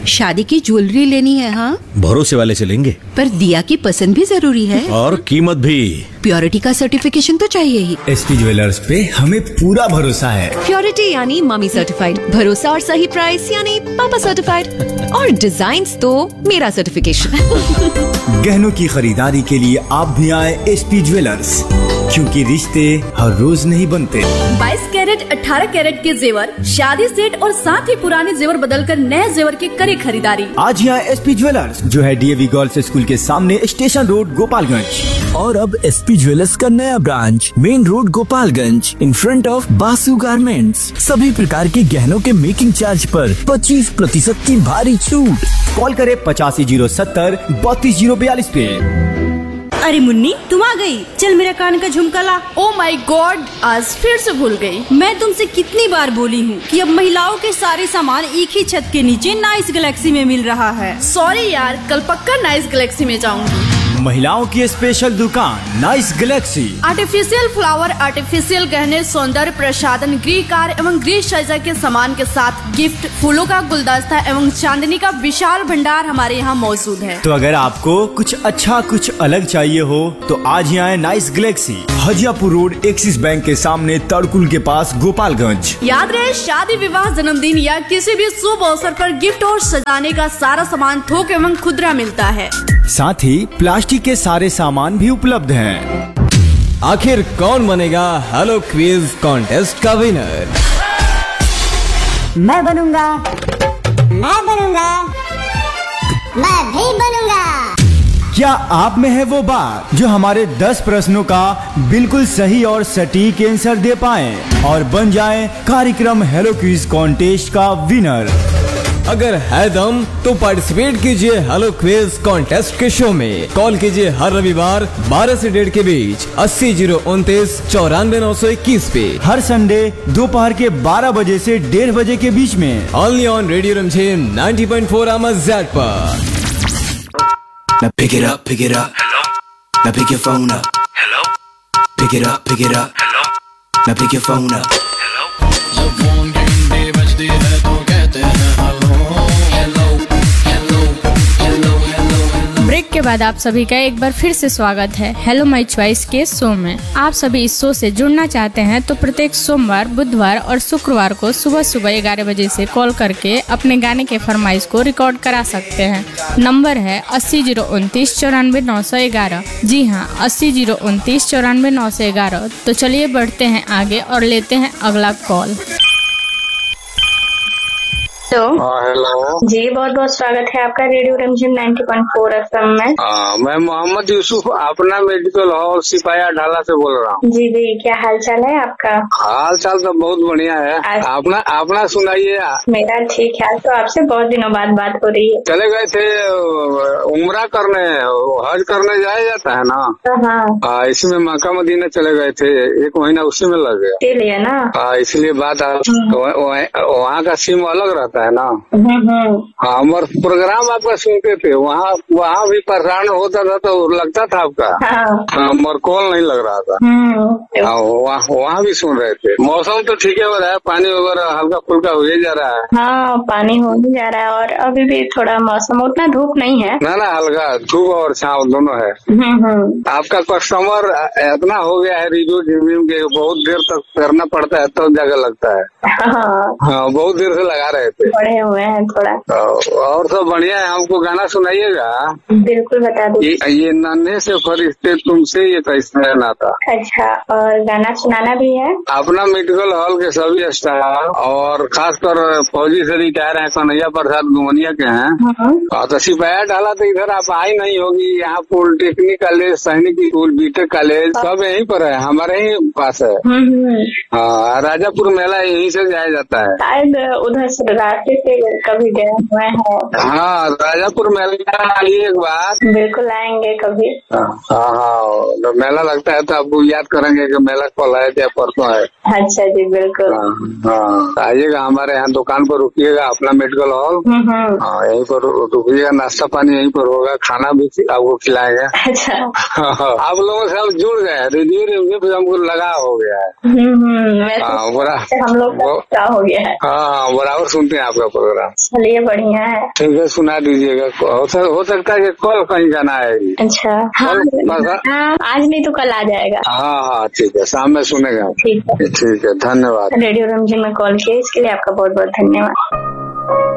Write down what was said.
शादी की ज्वेलरी लेनी है। हाँ, भरोसे वाले से लेंगे। पर दिया की पसंद भी जरूरी है और कीमत भी। प्योरिटी का सर्टिफिकेशन तो चाहिए ही। एसपी ज्वेलर्स पे हमें पूरा भरोसा है। प्योरिटी यानी मम्मी सर्टिफाइड, भरोसा और सही प्राइस यानी पापा सर्टिफाइड, और डिजाइन तो मेरा सर्टिफिकेशन। गहनों की खरीदारी के लिए आप भी आए एसपी ज्वेलर्स, क्योंकि रिश्ते हर रोज नहीं बनते। 22 कैरेट 18 कैरेट के जेवर, शादी सेट और साथ ही पुराने जेवर बदलकर नए जेवर की करे खरीदारी। आज यहाँ एसपी ज्वेलर्स जो है डीएवी गर्ल्स स्कूल के सामने, स्टेशन रोड, गोपालगंज। और अब एसपी ज्वेलर्स का नया branch main road, Gopalganj, in front of Basu garments. सभी प्रकार के गहनों के मेकिंग चार्ज पर 25% की भारी छूट। कॉल करे 8507 32 पे। अरे मुन्नी, तुम आ गई। चल मेरा कान का झुमका ला। ओ माय गॉड, आज फिर से भूल गई। मैं तुमसे कितनी बार बोली हूँ कि अब महिलाओं के सारे सामान एक ही छत के नीचे नाइस गैलेक्सी में मिल रहा है। सॉरी यार, कल पक्का नाइस गैलेक्सी में जाऊंगी। महिलाओं की स्पेशल दुकान nice Galaxy. Artificial flower, artificial गहने, सौंदर्य प्रसाधन, गृह कार्य एवं गृह सज्जा के सामान के साथ गिफ्ट, फूलों का गुलदस्ता एवं चांदनी का विशाल भंडार हमारे यहाँ मौजूद है। तो अगर आपको कुछ अच्छा कुछ अलग चाहिए हो तो आज ही आए nice Galaxy, Hajiyapur road, axis bank के सामने, तड़कुल के पास, गोपालगंज। याद रहे, शादी, विवाह, जन्मदिन या किसी भी शुभ अवसर पर गिफ्ट और सजाने का सारा सामान थोक एवं खुदरा मिलता है। साथ ही प्लास्टिक के सारे सामान भी उपलब्ध हैं। आखिर कौन बनेगा हेलो क्विज कॉन्टेस्ट का विनर? मैं बनूंगा, मैं बनूंगा, मैं भी बनूंगा। क्या आप में है वो बात जो हमारे 10 प्रश्नों का बिल्कुल सही और सटीक आंसर दे पाए और बन जाए कार्यक्रम हेलो क्विज कॉन्टेस्ट का विनर? अगर है दम तो पार्टिसिपेट कीजिए हेलो क्विज कॉन्टेस्ट के शो में। कॉल कीजिए हर रविवार 12 से 1:30 के बीच 80 029 94 921 पे। हर संडे दोपहर के 12 बजे से 1:30 बजे के बीच में, ओनली ऑन रेडियो रमझिम 90.4 AMZ पर। Now pick it up, pick it up. Hello. Now pick your phone up. Hello. Pick it up, pick it up. Hello. Now pick your phone up. Hello. जब phone घंटे बजती है तो कहते हैं hello, hello, hello, hello, hello. Break के बाद आप सभी का एक बार फिर से स्वागत है हेलो माय चॉइस के शो में। आप सभी इस शो से जुड़ना चाहते हैं तो प्रत्येक सोमवार, बुधवार और शुक्रवार को सुबह सुबह 11 बजे से कॉल करके अपने गाने के फरमाइश को रिकॉर्ड करा सकते हैं। नंबर है 80 029 94 911। जी हाँ, 80 029 94 911। तो चलिए बढ़ते हैं आगे और लेते हैं अगला कॉल। हेलो जी, बहुत बहुत स्वागत है आपका रेडियो रमझिम 90.4 FM में। मैं मोहम्मद यूसुफ, अपना मेडिकल हॉल सिपाही ढाला से बोल रहा हूँ। जी जी, क्या हाल चाल है आपका? हाल चाल तो बहुत बढ़िया है। अपना सुनाइए। मेरा ठीक है। तो आपसे बहुत दिनों बाद बात हो रही है। चले गए थे उम्रा करने, हज करने जाया जाता है ना। हाँ, इसमें मक्का मदीना चले गए थे, 1 महीना उसी में लग गया। इसलिए ना, इसलिए बात वहाँ का सिम अलग रहता है ना। हाँ, हमारे प्रोग्राम आपका सुनते थे, वहाँ भी परेशान होता था तो लगता था आपका। हमारा कॉल नहीं लग रहा था। वहाँ भी सुन रहे थे। मौसम तो ठीक हो रहा है, पानी वगैरह हल्का फुल्का हो ही जा रहा है। हाँ, पानी हो ही जा रहा है और अभी भी थोड़ा मौसम, उतना धूप नहीं है ना, हल्का धूप और छाँव दोनों है। आपका कस्टमर इतना हो गया है रिव्यू रिव्यू के, बहुत देर तक करना पड़ता है तो जगह लगता है। हाँ, बहुत देर से लगा रहे थे। पड़े हुए हैं थोड़ा। और सब बढ़िया है। हमको गाना सुनाइएगा। बिल्कुल, बता दीजिए। ये नन्हे से फरिश्ते तुमसे ये कैसा नाता। अच्छा, और गाना सुनाना भी है? अपना मेडिकल हॉल के सभी स्टाफ और खासकर फौजी से रिटायर है, कन्हैया प्रसाद गुमनिया के हैं। तो सिपाही ढाला तो इधर आप आई नहीं होगी। यहाँ पॉलिटेक्निक कॉलेज, सैनिक स्कूल, बीटेक कॉलेज सब यहीं पर है, हमारे ही पास है। हाँ, राजापुर मेला यहीं से जाया जाता है। शायद उधर से रास्ते से कभी गए हुए हैं। हाँ, राजापुर मेला आइए एक बार। बिल्कुल आएंगे कभी। हाँ, तो मेला लगता है तो आपको याद करेंगे कि मेला कल है या परसों है। अच्छा जी, बिल्कुल। हाँ, आइएगा हमारे यहाँ दुकान पर, रुकिएगा, अपना मेडिकल हॉल। हाँ, यहीं पर रुकिएगा, नाश्ता पानी यहीं पर होगा, खाना भी आपको खिलाएगा। अच्छा, आप लोगों से हम जुड़ गए, रेडियो रिव्यू हमको लगा हो गया है। हम लोग का हो गया है। हाँ, बराबर सुनते हैं आपका प्रोग्राम। चलिए बढ़िया है। ठीक है, सुना दीजिएगा। हो सकता है कि कल कहीं जाना है। अच्छा हाँ, आज नहीं तो कल आ जाएगा। हाँ ठीक है, शाम में सुनेगा। ठीक है, धन्यवाद। रेडियो रमझिम में कॉल किया इसके लिए आपका बहुत बहुत धन्यवाद।